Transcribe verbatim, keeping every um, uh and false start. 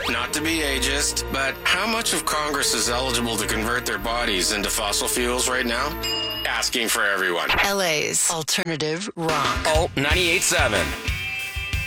Not to be ageist, but how much of Congress is eligible to convert their bodies into fossil fuels right now? Asking for everyone. L A's alternative rock. Oh, ninety-eight point seven.